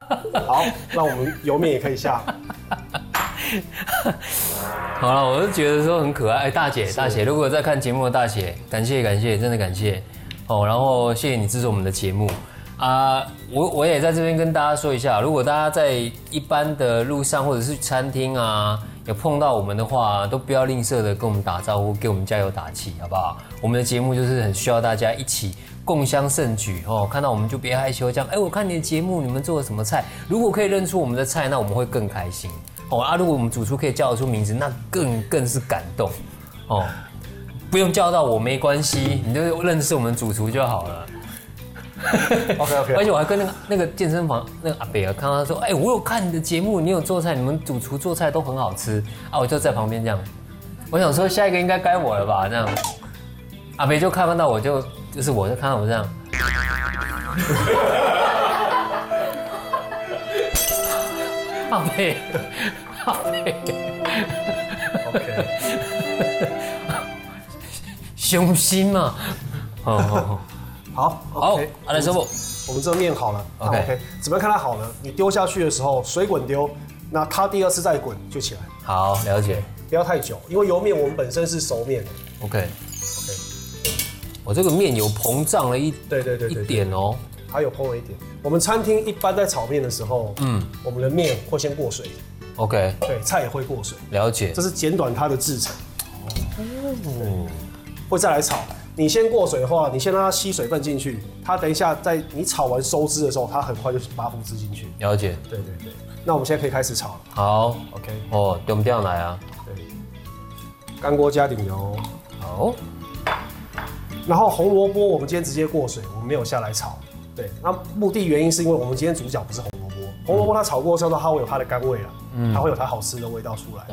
好，那我们油面也可以下。 好了，我是觉得说很可爱。哎，大姐，如果有在看节目的大姐，感谢，真的感谢。哦，然后谢谢你支持我们的节目啊！我也在这边跟大家说一下，如果大家在一般的路上或者是餐厅啊，有碰到我们的话，都不要吝啬的跟我们打招呼，给我们加油打气，好不好？我们的节目就是很需要大家一起共襄盛举哦。看到我们就别害羞，这样哎，我看你的节目，你们做了什么菜？如果可以认出我们的菜，那我们会更开心哦。啊，如果我们主厨可以叫得出名字，那更是感动哦。不用叫到我没关系，你就认识我们主厨就好了。 OK， 而且我还跟那个健身房那个阿北啊，看到他说，哎，我有看你的节目，你有做菜，你们主厨做菜都很好吃啊，我就在旁边这样，我想说下一个应该我了吧，这样，阿北就看到我就是我就看到我这样，阿北 ，OK， 雄心嘛， 好 ，OK， 来师傅， 我们这个面好了 ，OK， 怎么样看它好呢？你丢下去的时候，水滚丢，那它第二次再滚就起来。 好，了解， 不要太久，因为油面我们本身是熟面的。 OK， 我这个面有膨胀了一点哦， 它有膨了一点。我们餐厅一般在炒面的时候，我们的面会先过水。 OK， 对，菜也会过水。 了解， 这是减短它的制程。会再来炒。你先过水的话，你先让它吸水分进去，它等一下在你炒完收汁的时候，它很快就把它汁进去。 了解。 对。那我们现在可以开始炒了。 好 ，OK。 哦，丢不掉来啊？ 对。干锅加点油。 好。 然后红萝卜我们今天直接过水，我们没有下来炒。对。那目的原因是因为我们今天主角不是红萝卜，红萝卜它炒过之后它会有它的甘味了，它会有它好吃的味道出来。